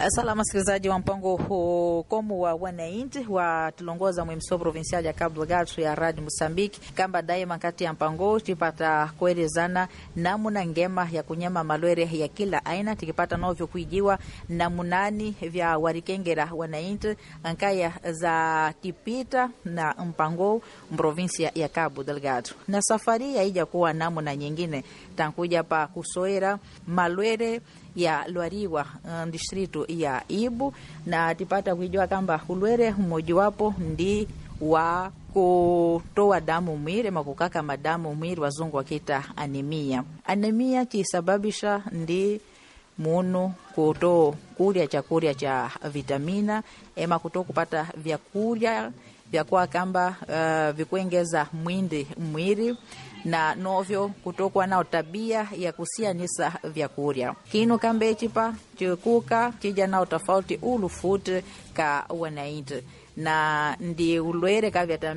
Salama msikilizaji wa mpango komu wa wananchi wa tulongoza mwimso provincial ya Cabo Delgado ya Radio Mozambique kamba daima kati ya mpango tipata kuelezana namuna ngema ya kunyama malwere ya kila aina tikipata novyo kuijiwa namunani vya warikengera wananchi ankaya za tipita na mpango provincia ya Cabo Delgado na safari haija kuwa namuna nyingine tankuja pa kusoera malwere ya Luariwa distrito ya Ibu na tipata kujua kamba ulwere mmojawapo ndi wa kutoa damu mwili makukaka madamu mwili wazungu wakita anemia kisababisha ndi munu kuto kulia chakulia cha vitamina ema kuto kupata vyakulia vyakuwa kamba vikuengeza mwili na novyo kutokwa nao tabia ya kusianisa vyakuria kinu kambe chipa chikuka chija nao tofauti ulufute ka wanaiti na ndi ulwere ka